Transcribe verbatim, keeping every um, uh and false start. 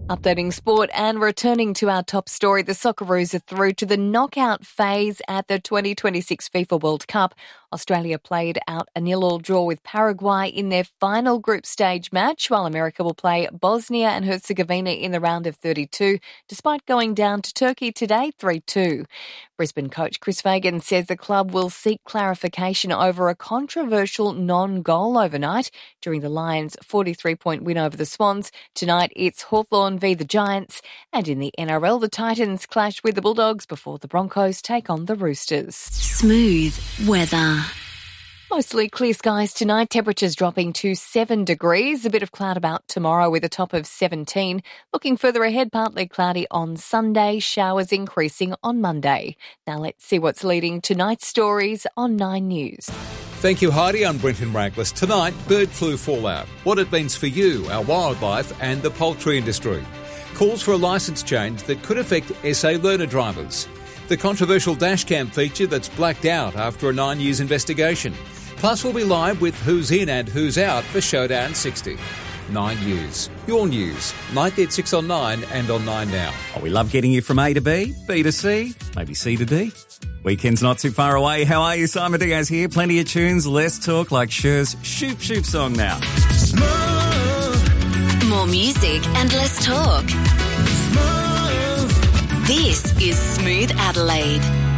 Updating sport and returning to our top story, the Socceroos are through to the knockout phase at the twenty twenty-six FIFA World Cup. Australia played out a nil-all draw with Paraguay in their final group stage match, while America will play Bosnia and Herzegovina in the round of thirty-two, despite going down to Turkey today three two. Brisbane coach Chris Fagan says the club will seek clarification over a controversial non-goal overnight during the Lions' forty-three point win over the Swans. Tonight it's Hawthorn v the Giants, and in the N R L the Titans clash with the Bulldogs before the Broncos take on the Roosters. Smooth weather. Mostly clear skies tonight, temperatures dropping to seven degrees. A bit of cloud about tomorrow with a top of seventeen. Looking further ahead, partly cloudy on Sunday, showers increasing on Monday. Now let's see what's leading tonight's stories on Nine News. Thank you, Heidi. I'm Brenton Raglis. Tonight, bird flu fallout, what it means for you, our wildlife and the poultry industry. Calls for a licence change that could affect S A learner drivers. The controversial dashcam feature that's blacked out after a nine years investigation. Plus, we'll be live with Who's In and Who's Out for Showdown sixty. Nine News. Your news. Nightly at six on nine and on nine now. Oh, we love getting you from A to B, B to C, maybe C to D. Weekend's not too far away. How are you? Simon Diaz here. Plenty of tunes. Less talk like Cher's Shoop Shoop song now. Smooth. More music and less talk. Smooth. This is Smooth Adelaide.